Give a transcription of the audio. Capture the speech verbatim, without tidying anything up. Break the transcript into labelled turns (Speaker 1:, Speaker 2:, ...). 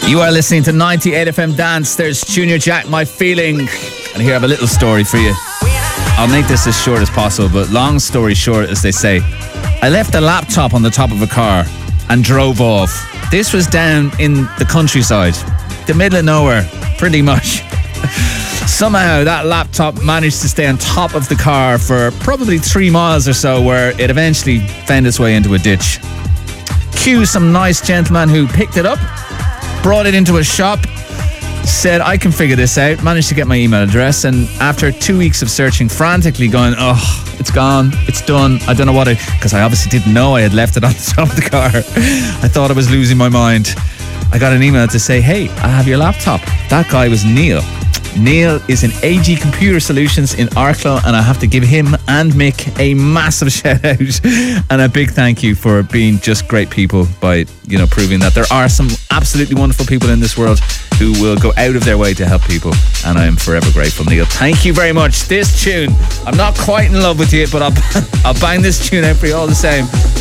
Speaker 1: You are listening to ninety-eight F M Dance. There's Junior Jack, My Feeling. And here I have a little story for you. I'll make this as short as possible, but long story short, as they say, I left a laptop on the top of a car and drove off. This was down in the countryside, the middle of nowhere, pretty much. Somehow that laptop managed to stay on top of the car for probably three miles or so, where it eventually found its way into a ditch. Cue some nice gentleman who picked it up, brought it into a shop, said, I can figure this out, managed to get my email address, and after two weeks of searching frantically, going, oh, it's gone, it's done, I don't know what I, because I obviously didn't know I had left it on the top of the car. I thought I was losing my mind. I got an email to say, hey, I have your laptop. That guy was Neil. Neil is in A G Computer Solutions in Arklow, and I have to give him and Mick a massive shout out and a big thank you for being just great people by, you know, proving that there are some absolutely wonderful people in this world who will go out of their way to help people, and I am forever grateful. Neil, thank you very much. This tune, I'm not quite in love with you, but I'll, I'll bang this tune out for you all the same.